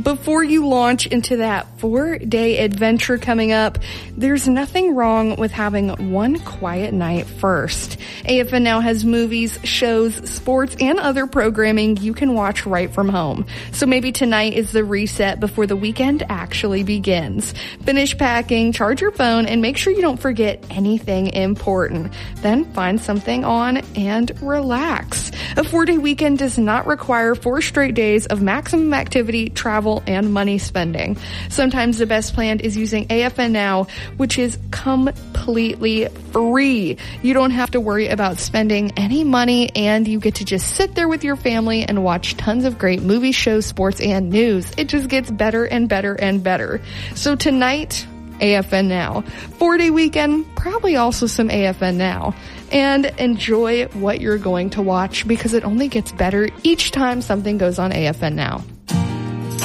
Before you launch into that 4-day adventure coming up, there's nothing wrong with having one quiet night first. AFN Now has movies, shows, sports, and other programming you can watch right from home. So maybe tonight is the reset before the weekend actually begins. Finish packing, charge your phone, and make sure you don't forget anything important. Then find something on and relax. A 4-day weekend does not require 4 straight days of maximum activity, travel, and money spending. Sometimes the best plan is using AFN Now, which is completely free. You don't have to worry about spending any money, and you get to just sit there with your family and watch tons of great movies, shows, sports, and news. It just gets better and better and better. So tonight, AFN Now. 4-day weekend, probably also some AFN Now. And enjoy what you're going to watch because it only gets better each time something goes on AFN Now.